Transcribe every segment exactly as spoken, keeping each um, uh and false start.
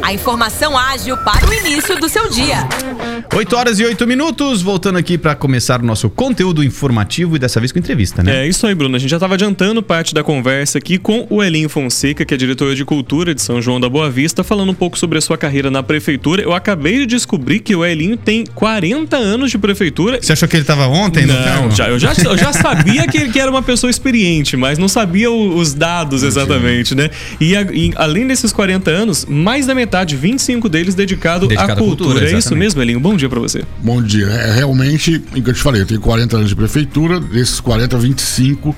A informação ágil para o início do seu dia. oito horas e oito minutos, voltando aqui para começar o nosso conteúdo informativo e dessa vez com entrevista, né? É isso aí, Bruno. A gente já estava adiantando parte da conversa aqui com o Elinho Fonseca, que é diretor de cultura de São João da Boa Vista, falando um pouco sobre a sua carreira na prefeitura. Eu acabei de descobrir que o Elinho tem quarenta anos de prefeitura. Você achou que ele estava ontem? Não, já, eu, já, eu já sabia que ele que era uma pessoa experiente, mas não sabia o, os dados exatamente, né? E, a, e além desses quarenta anos, mais da metade, vinte e cinco deles dedicado, dedicado à cultura. cultura é isso mesmo, Elinho? Bom dia pra você. Bom dia. É, realmente, o que eu te falei, eu tenho quarenta anos de prefeitura, desses quarenta, vinte e cinco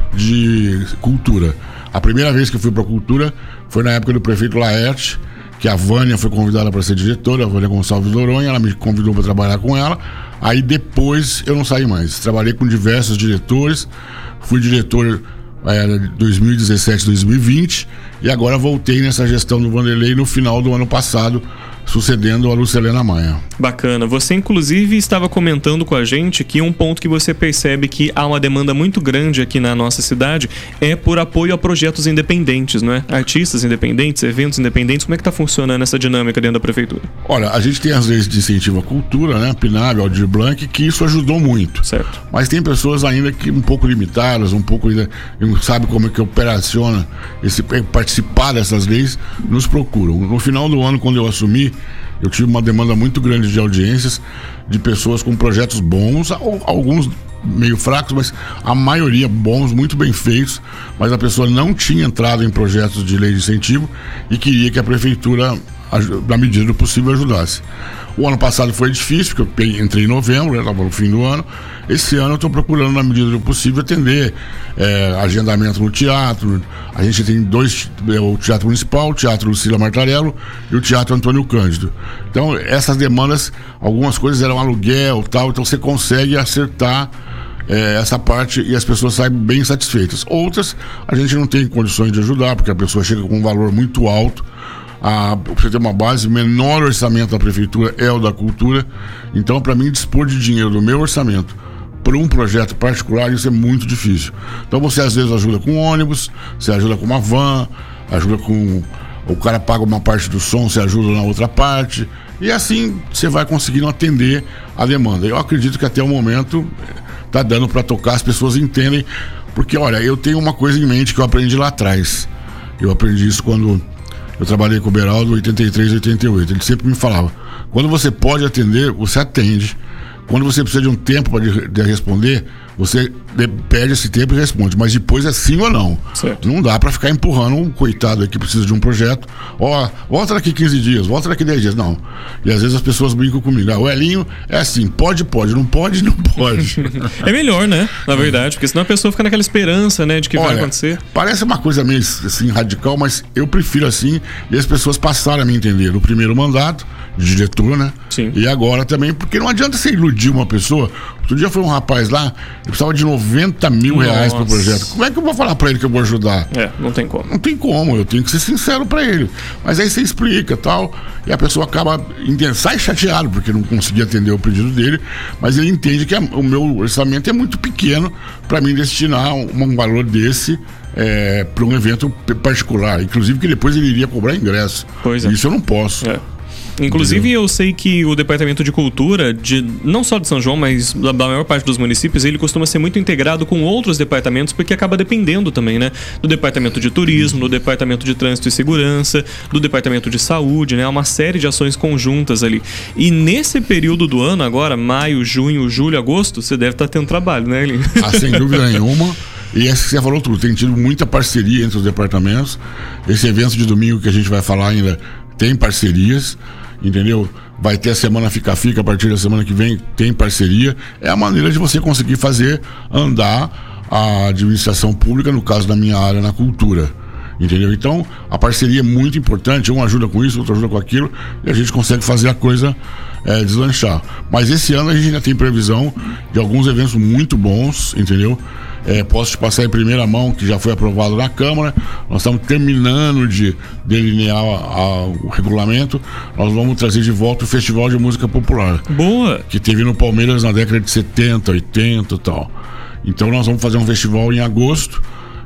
de cultura. A primeira vez que eu fui pra cultura foi na época do prefeito Laerte, que a Vânia foi convidada para ser diretora, a Vânia Gonçalves Noronha, ela me convidou para trabalhar com ela. Aí depois eu não saí mais. Trabalhei com diversos diretores, fui diretor é, dois mil e dezessete, dois mil e vinte e agora voltei nessa gestão do Vanderlei no final do ano passado, sucedendo a Lucilena Maia. Bacana. Você, inclusive, estava comentando com a gente que um ponto que você percebe que há uma demanda muito grande aqui na nossa cidade é por apoio a projetos independentes, não é? Artistas independentes, eventos independentes. Como é que está funcionando essa dinâmica dentro da prefeitura? Olha, a gente tem as leis de incentivo à cultura, né? PNAB, Aldir Blanc, que isso ajudou muito. Certo. Mas tem pessoas ainda que um pouco limitadas, um pouco ainda não sabem como é que operaciona esse, participar dessas leis, nos procuram. No final do ano, quando eu assumi, eu tive uma demanda muito grande de audiências de pessoas com projetos bons, alguns meio fracos, mas a maioria bons, muito bem feitos, mas a pessoa não tinha entrado em projetos de lei de incentivo e queria que a prefeitura, na medida do possível, ajudasse. O ano passado foi difícil, porque eu entrei em novembro, estava no fim do ano. Esse ano eu estou procurando, na medida do possível, atender é, agendamento no teatro. A gente tem dois, é, o Teatro Municipal, o Teatro Lucila Martarello e o Teatro Antônio Cândido. Então, essas demandas, algumas coisas eram aluguel e tal, então você consegue acertar é, essa parte e as pessoas saem bem satisfeitas. Outras, a gente não tem condições de ajudar, porque a pessoa chega com um valor muito alto. Para você ter uma base, o menor orçamento da prefeitura é o da cultura. Então, para mim, dispor de dinheiro do meu orçamento para um projeto particular, isso é muito difícil. Então, você às vezes ajuda com ônibus, você ajuda com uma van, ajuda com... o cara paga uma parte do som, você ajuda na outra parte. E assim você vai conseguindo atender a demanda. Eu acredito que até o momento está dando para tocar, as pessoas entendem. Porque, olha, eu tenho uma coisa em mente que eu aprendi lá atrás. Eu aprendi isso quando... eu trabalhei com o Beraldo em oitenta e três, oitenta e oito. Ele sempre me falava: quando você pode atender, você atende. Quando você precisa de um tempo para responder, você pede esse tempo e responde. Mas depois é sim ou não. Certo. Não dá para ficar empurrando um coitado aí que precisa de um projeto. Ó, volta daqui quinze dias, volta daqui dez dias. Não. E às vezes as pessoas brincam comigo. Ah, o Elinho é assim, pode, pode, não pode, não pode. É melhor, né? Na verdade, porque senão a pessoa fica naquela esperança, né, de que Olha, vai acontecer. Parece uma coisa meio assim radical, mas eu prefiro assim, e as pessoas passaram a me entender. No primeiro mandato de diretor, né? Sim. E agora também, porque não adianta você iludir uma pessoa. Outro dia foi um rapaz lá, ele precisava de noventa mil reais pro projeto. Como é que eu vou falar pra ele que eu vou ajudar? É, não tem como. Não tem como, eu tenho que ser sincero pra ele. Mas aí você explica e tal, e a pessoa acaba, sai chateado porque não conseguia atender o pedido dele, mas ele entende que a, o meu orçamento é muito pequeno pra mim destinar um, um valor desse é, para um evento particular. Inclusive que depois ele iria cobrar ingresso. Pois é. Isso eu não posso. É. Inclusive, eu sei que o Departamento de Cultura, de, não só de São João, mas da, da maior parte dos municípios, ele costuma ser muito integrado com outros departamentos, porque acaba dependendo também, né? Do Departamento de Turismo, do Departamento de Trânsito e Segurança, do Departamento de Saúde, né? Uma série de ações conjuntas ali. E nesse período do ano, agora, maio, junho, julho, agosto, você deve estar tendo trabalho, né, Elinho? Ah, sem dúvida nenhuma. E essa que você falou tudo, tem tido muita parceria entre os departamentos. Esse evento de domingo que a gente vai falar ainda tem parcerias. Entendeu? Vai ter a semana Fica-Fica, a partir da semana que vem tem parceria. É a maneira de você conseguir fazer andar a administração pública, no caso da minha área, na cultura. Entendeu? Então, a parceria é muito importante. Um ajuda com isso, outro ajuda com aquilo, e a gente consegue fazer a coisa é, deslanchar. Mas esse ano a gente ainda tem previsão de alguns eventos muito bons, entendeu? É, posso te passar em primeira mão, que já foi aprovado na Câmara. Nós estamos terminando de delinear a, a, o regulamento. Nós vamos trazer de volta o Festival de Música Popular. Boa! Que teve no Palmeiras na década de setenta, oitenta e tal. Então nós vamos fazer um festival em agosto.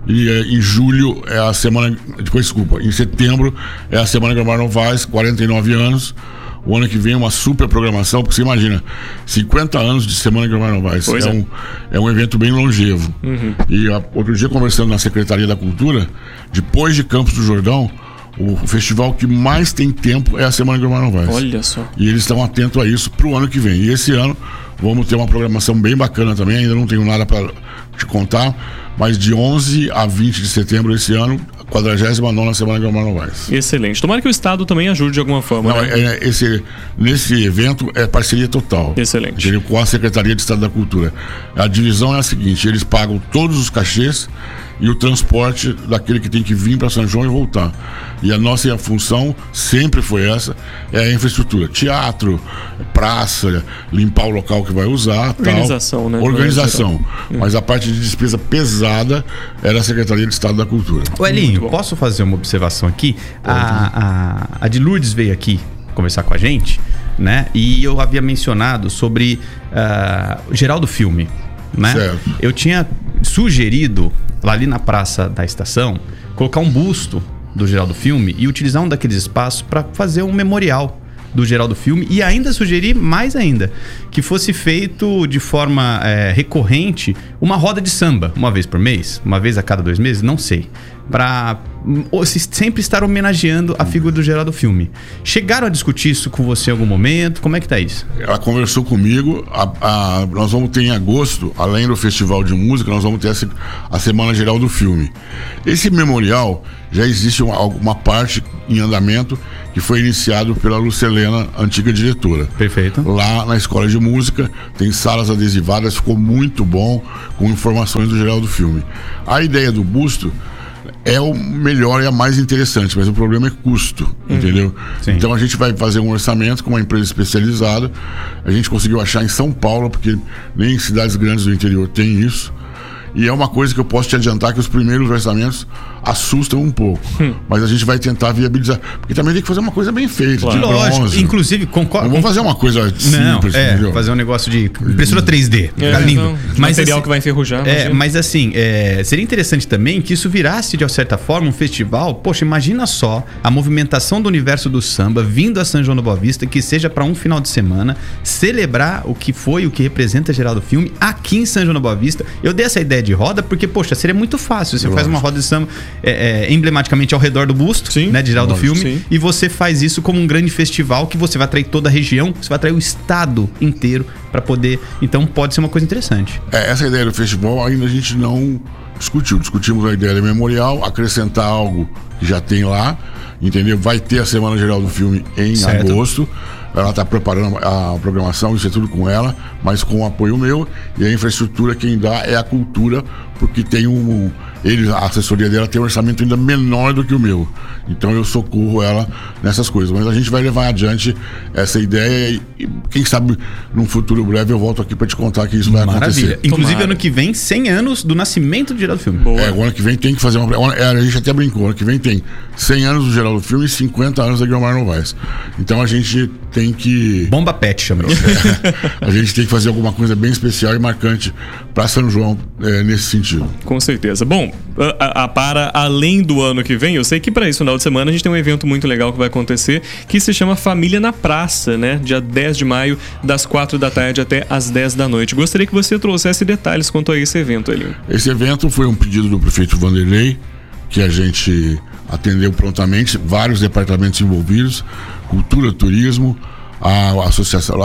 E é, em julho é a semana. Depois, desculpa, em setembro é a semana Guilmar Novaes, quarenta e nove anos. O ano que vem é uma super programação, porque você imagina, cinquenta anos de Semana Guilmar Novaes. É, é. Um, é um evento bem longevo. Uhum. E a, outro dia, conversando na Secretaria da Cultura, depois de Campos do Jordão, o festival que mais tem tempo é a Semana Guilmar Novaes. Olha só. E eles estão atentos a isso pro ano que vem. E esse ano vamos ter uma programação bem bacana também. Ainda não tenho nada para te contar, mas de onze a vinte de setembro esse ano, quadragésima nona Semana Guilmar Novaes. Excelente. Tomara que o Estado também ajude de alguma forma. Não, né? é, esse, nesse evento é parceria total. Excelente. Com a Secretaria de Estado da Cultura. A divisão é a seguinte: eles pagam todos os cachês e o transporte daquele que tem que vir para São João e voltar. E a nossa função sempre foi essa, é a infraestrutura, teatro, praça, limpar o local que vai usar, organização, tal. né? Organização. Mas a parte de despesa pesada era a Secretaria de Estado da Cultura. O Elinho, posso fazer uma observação aqui? A, a, a de Lourdes veio aqui conversar com a gente, né? E eu havia mencionado sobre uh, o Geraldo Filme, né? Certo. Eu tinha sugerido lá ali na Praça da Estação colocar um busto do Geraldo Filme e utilizar um daqueles espaços para fazer um memorial do Geraldo Filme, e ainda sugeri mais ainda que fosse feito de forma é, recorrente uma roda de samba, uma vez por mês, uma vez a cada dois meses, não sei, para sempre estar homenageando a figura do Geraldo Filme. Chegaram a discutir isso com você em algum momento? Como é que tá isso? Ela conversou comigo. A, a, nós vamos ter em agosto, além do Festival de Música, nós vamos ter a, a Semana Geral do Filme. Esse memorial já existe uma, uma parte em andamento que foi iniciado pela Lucelena, antiga diretora. Perfeito. Lá na Escola de Música tem salas adesivadas, ficou muito bom, com informações do Geraldo Filme. A ideia do busto é o melhor e a mais interessante, mas o problema é custo, uhum. entendeu? Sim. Então a gente vai fazer um orçamento com uma empresa especializada. A gente conseguiu achar em São Paulo, porque nem em cidades grandes do interior tem isso. E é uma coisa que eu posso te adiantar, que os primeiros orçamentos assustam um pouco. Hum. Mas a gente vai tentar viabilizar. Porque também tem que fazer uma coisa bem feita. Claro. De Lógico. bronze. Inclusive, concordo. Não vamos fazer uma coisa simples. Não, é, entendeu? fazer um negócio de impressora três D. É, Fica lindo. Não, mas, material assim, que vai enferrujar. É, mas assim, é, seria interessante também que isso virasse, de certa forma, um festival. Poxa, imagina só a movimentação do universo do samba vindo a São João da Boa Vista, que seja para um final de semana, celebrar o que foi, o que representa Geraldo Filme aqui em São João da Boa Vista. Eu dei essa ideia de roda porque, poxa, seria muito fácil. Você Lógico. faz uma roda de samba é, é, emblematicamente ao redor do busto, sim, né, de Geraldo Lógico, Filme, sim. e você faz isso como um grande festival que você vai atrair toda a região, você vai atrair o estado inteiro para poder. Então pode ser uma coisa interessante. É, essa ideia do festival ainda a gente não discutiu. Discutimos a ideia do memorial, acrescentar algo que já tem lá, entendeu? Vai ter a Semana Geral do Filme em certo. agosto. Ela está preparando a programação, isso é tudo com ela, mas com o apoio meu. E a infraestrutura quem dá é a cultura, porque tem um. Ele, a assessoria dela tem um orçamento ainda menor do que o meu. Então eu socorro ela nessas coisas. Mas a gente vai levar adiante essa ideia e, quem sabe, num futuro breve eu volto aqui para te contar que isso vai Maravilha. acontecer. Inclusive, Tomara. ano que vem, cem anos do nascimento do Geraldo Filme. Boa. É, o ano que vem tem que fazer uma. É, a gente até brincou, ano que vem tem cem anos do Geraldo Filme e cinquenta anos da Guilmar Novaes. Então a gente tem que. Bomba Pet, chama. É, a gente tem que fazer alguma coisa bem especial e marcante para São João é, nesse sentido. Com certeza. Bom, a, a, para além do ano que vem, eu sei que para esse final de semana a gente tem um evento muito legal que vai acontecer, que se chama Família na Praça, né? Dia dez de maio, das quatro da tarde até as dez da noite. Gostaria que você trouxesse detalhes quanto a esse evento, Elinho. Esse evento foi um pedido do prefeito Vanderlei, que a gente atendeu prontamente, vários departamentos envolvidos, cultura, turismo, a associação a,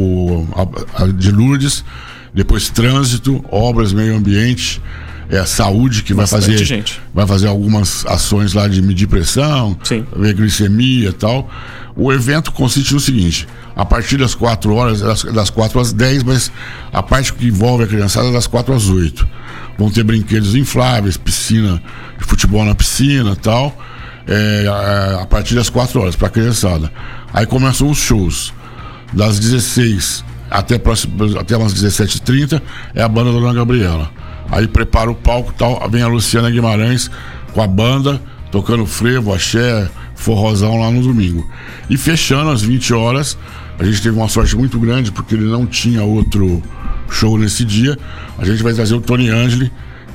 a, a de Lourdes, depois trânsito, obras, meio ambiente, é a saúde que vai fazer, gente. vai fazer algumas ações lá de medir pressão, Sim. ver glicemia e tal. O evento consiste no seguinte: a partir das quatro horas, das, das quatro às dez, mas a parte que envolve a criançada é das quatro às oito. Vão ter brinquedos infláveis, piscina de futebol na piscina e tal, é, a, a partir das quatro horas para a criançada. Aí começam os shows das dezesseis até, próximo, até umas dezessete e trinta, é a banda da Dona Gabriela. Aí prepara o palco e tal, vem a Luciana Guimarães com a banda, tocando frevo, axé, forrozão lá no domingo. E fechando às vinte horas, a gente teve uma sorte muito grande, porque ele não tinha outro show nesse dia. A gente vai trazer o Tony Angeli,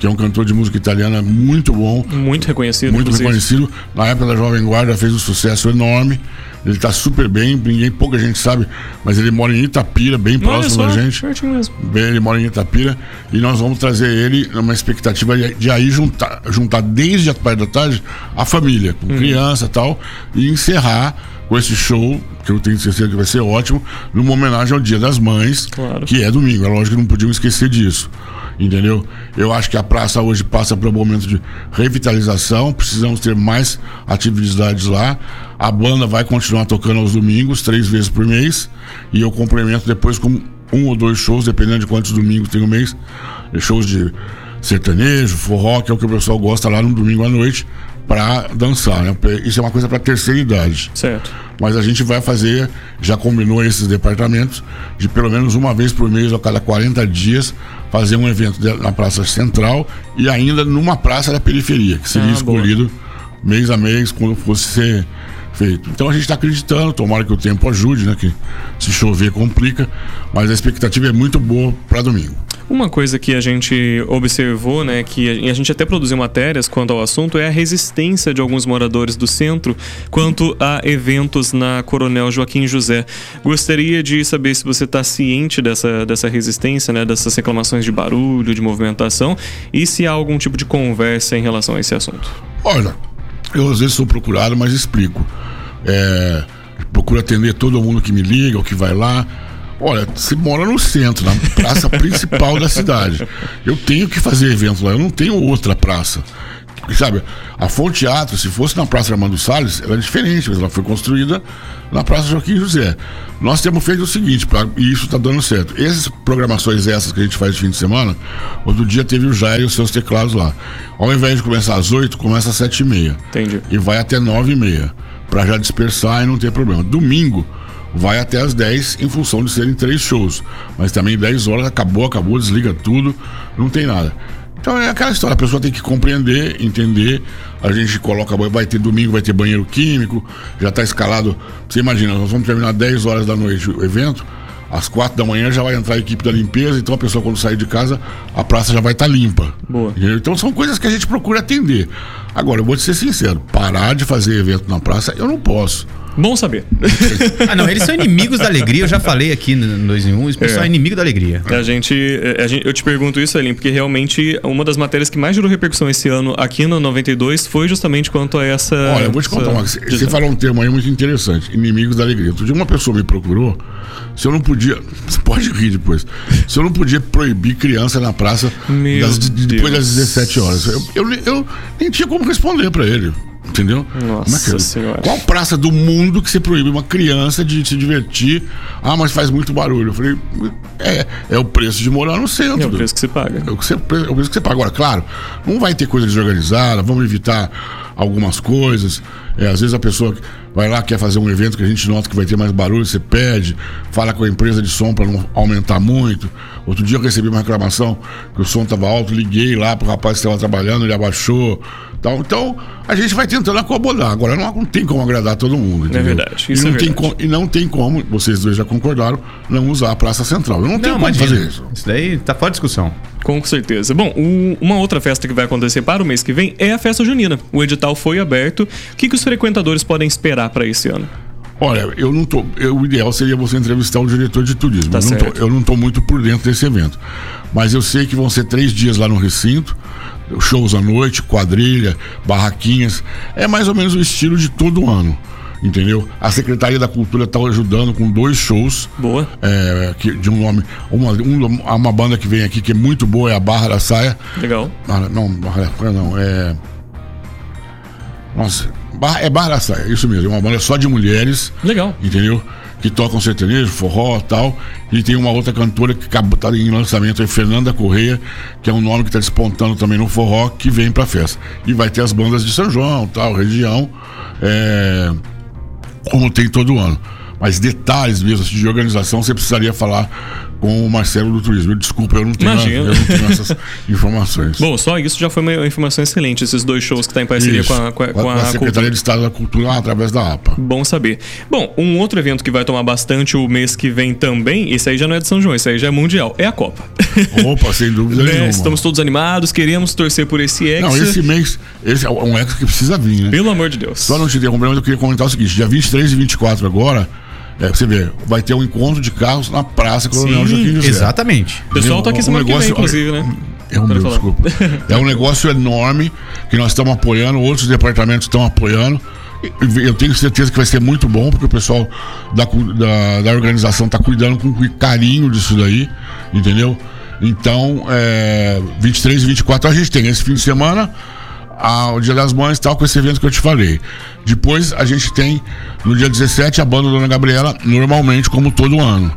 que é um cantor de música italiana muito bom. Muito reconhecido. Muito inclusive. reconhecido. Na época da Jovem Guarda fez um sucesso enorme. Ele tá super bem, ninguém, pouca gente sabe, mas ele mora em Itapira, bem Olha próximo só, da gente. pertinho mesmo. Bem, ele mora em Itapira e nós vamos trazer ele numa expectativa de, de aí juntar, juntar desde a parte da tarde a família, com Hum. criança e tal, e encerrar com esse show, que eu tenho certeza que vai ser ótimo, numa homenagem ao Dia das Mães, Claro. que é domingo. É lógico que não podíamos esquecer disso. Entendeu? Eu acho que a praça hoje passa por um momento de revitalização. Precisamos ter mais atividades lá. A banda vai continuar tocando aos domingos, três vezes por mês. E eu complemento depois com um ou dois shows, dependendo de quantos domingos tem o mês. Shows de sertanejo, forró, que é o que o pessoal gosta lá no domingo à noite, pra dançar, né? Isso é uma coisa pra terceira idade. Certo. Mas a gente vai fazer, já combinou esses departamentos, de pelo menos uma vez por mês, a cada quarenta dias, fazer um evento na Praça Central e ainda numa praça da periferia, que seria Ah, escolhido mês a mês quando fosse ser feito. Então a gente está acreditando, tomara que o tempo ajude, né? Que se chover complica, mas a expectativa é muito boa para domingo. Uma coisa que a gente observou, né, que a, a gente até produziu matérias quanto ao assunto, é a resistência de alguns moradores do centro quanto a eventos na Coronel Joaquim José. Gostaria de saber se você está ciente dessa, dessa resistência, né, dessas reclamações de barulho, de movimentação, e se há algum tipo de conversa em relação a esse assunto. Olha, eu às vezes sou procurado, mas explico. É, procuro atender todo mundo que me liga ou que vai lá. Olha, você mora no centro, na praça principal da cidade. Eu tenho que fazer evento lá, eu não tenho outra praça. Sabe, a Fonte Teatro, se fosse na Praça Armando Salles, ela é diferente, mas ela foi construída na Praça Joaquim José. Nós temos feito o seguinte, pra, e isso está dando certo. Essas programações essas que a gente faz de fim de semana, outro dia teve o Jair e os seus teclados lá. Ao invés de começar às oito, começa às sete e meia. Entendi. E vai até nove e meia, para já dispersar e não ter problema. Domingo vai até às dez, em função de serem três shows. Mas também dez horas, acabou, acabou, desliga tudo, não tem nada. Então é aquela história, a pessoa tem que compreender, entender. A gente coloca, vai ter domingo, vai ter banheiro químico, já está escalado. Você imagina, nós vamos terminar dez horas da noite o evento, às quatro da manhã já vai entrar a equipe da limpeza, então a pessoa quando sair de casa, a praça já vai estar tá limpa. Boa. Então são coisas que a gente procura atender. Agora, eu vou te ser sincero, parar de fazer evento na praça, eu não posso. Bom saber. Ah, não, eles são inimigos da alegria. Eu já falei aqui no dois em um, esse pessoal é, é inimigo da alegria. A gente, a gente, eu te pergunto isso, Elim, porque realmente uma das matérias que mais gerou repercussão esse ano aqui no noventa e dois foi justamente quanto a essa... Olha, eu vou te contar uma coisa. Você falou um termo aí muito interessante, inimigos da alegria. Outro dia uma pessoa me procurou, se eu não podia... Você pode rir depois. Se eu não podia proibir criança na praça das, depois das dezessete horas. Eu, eu, eu nem tinha como responder pra ele. Entendeu? Nossa Senhora. Qual praça do mundo que você proíbe uma criança de se divertir? Ah, mas faz muito barulho. Eu falei, é, é o preço de morar no centro. É o preço que você paga. É o, que você, é o preço que você paga. Agora, claro, não vai ter coisa desorganizada, vamos evitar algumas coisas. É, às vezes a pessoa vai lá, quer fazer um evento que a gente nota que vai ter mais barulho, você pede, fala com a empresa de som para não aumentar muito. Outro dia eu recebi uma reclamação que o som estava alto, liguei lá pro rapaz que estava trabalhando, ele abaixou. Tal. Então, a gente vai tentando acomodar. Agora, não, não tem como agradar todo mundo. Entendeu? É verdade. Isso e, não é tem verdade. Com, e não tem como, vocês dois já concordaram, não usar a Praça Central. Eu não, não tenho como imagina. fazer isso. Isso daí tá fora de discussão. Com certeza. Bom, o, uma outra festa que vai acontecer para o mês que vem é a festa junina. O edital foi aberto. O que, que os frequentadores podem esperar para esse ano? Olha, eu não tô. Eu, o ideal seria você entrevistar o diretor de turismo. Tá eu, não certo. tô, eu não tô muito por dentro desse evento. Mas eu sei que vão ser três dias lá no recinto, shows à noite, quadrilha, barraquinhas. É mais ou menos o estilo de todo ano. Entendeu? A Secretaria da Cultura está ajudando com dois shows. Boa. É, que, de um nome. Uma, uma, uma banda que vem aqui que é muito boa, é a Barra da Saia. Legal. Barra, não, Barra da Saia não, é. Nossa, Barra, é Barra da Saia, isso mesmo. É uma banda só de mulheres. Legal. Entendeu? Que tocam sertanejo, forró e tal. E tem uma outra cantora que está em lançamento, é Fernanda Correia, que é um nome que está despontando também no forró, que vem pra festa. E vai ter as bandas de São João, tal, região. É. Como tem todo ano. Mas detalhes mesmo de organização você precisaria falar com o Marcelo do Turismo. Desculpa, eu não tenho, eu não tenho essas informações. Bom, só isso já foi uma informação excelente, esses dois shows que está em parceria com a, com a, com a, a Secretaria Cultura. de Estado da Cultura através da A P A. Bom saber. Bom, um outro evento que vai tomar bastante o mês que vem também, esse aí já não é de São João, esse aí já é mundial, é a Copa. Opa, sem dúvida né? nenhuma. Estamos todos animados, queremos torcer por esse ex. Não, esse mês, esse é um ex que precisa vir, né? Pelo amor de Deus. Só não te interromper, mas eu queria comentar o seguinte: dia vinte e três e vinte e quatro agora, é, você vê, vai ter um encontro de carros na Praça Coronel Sim, Joaquim José. Exatamente. O pessoal tá aqui um semana que vem, negócio, inclusive, né? É um meu, desculpa. É um negócio enorme que nós estamos apoiando, outros departamentos estão apoiando. Eu tenho certeza que vai ser muito bom, porque o pessoal da, da, da organização está cuidando com carinho disso daí, entendeu? Então, é, vinte e três e vinte e quatro a gente tem esse fim de semana, a, o Dia das Mães e tal, com esse evento que eu te falei. Depois a gente tem, no dia dezessete, a banda Dona Gabriela, normalmente, como todo ano.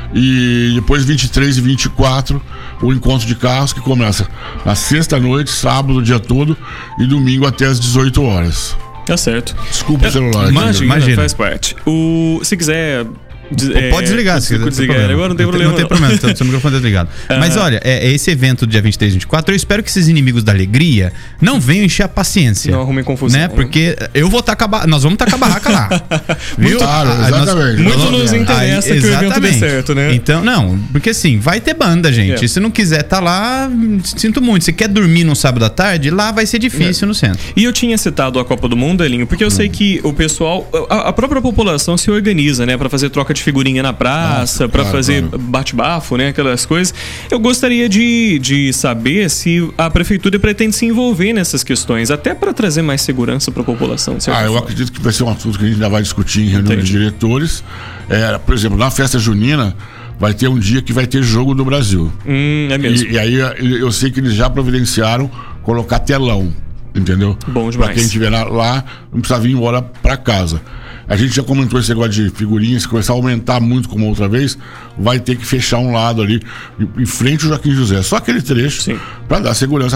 E depois, vinte e três e vinte e quatro, o encontro de carros, que começa na sexta-noite, sábado, o dia todo, e domingo até às dezoito horas. Tá certo. Desculpa o celular. Imagina, Imagina. faz parte. O, se quiser... Pode é, desligar, se quiser. desligar. Agora não tem problema. Não tem problema, tá, seu microfone tá desligado. Ah. Mas olha, é, é esse evento do dia vinte e três e vinte e quatro, eu espero que esses inimigos da alegria não venham encher a paciência. Não arrumem confusão. Né? Porque eu vou estar com a barraca, nós vamos estar com a barraca lá. Viu? Claro, Ah, exatamente. nós- Muito Nós- nos interessa Aí, que o evento dê exatamente. certo, né? Então, não, porque assim, vai ter banda, gente. É. Se não quiser estar lá, sinto muito. Se quer dormir num sábado à tarde, lá vai ser difícil no centro. E eu tinha citado a Copa do Mundo, Elinho, porque eu sei que o pessoal, a, a própria população se organiza, né, pra fazer troca de figurinha na praça, Nossa, pra claro, fazer claro. bate-bafo, né, aquelas coisas. Eu gostaria de, de saber se a prefeitura pretende se envolver nessas questões, até pra trazer mais segurança pra população. de certa Ah, eu forma. acredito que vai ser um assunto que a gente ainda vai discutir em reunião Entendi. de diretores. É, por exemplo, na festa junina, vai ter um dia que vai ter jogo do Brasil. Hum, é mesmo. E, e aí eu sei que eles já providenciaram colocar telão, entendeu? Bom Pra demais. quem estiver lá, lá, não precisa vir embora pra casa. A gente já comentou esse negócio de figurinhas, se começar a aumentar muito como outra vez, vai ter que fechar um lado ali, em frente ao Joaquim José. Só aquele trecho, Sim. pra dar segurança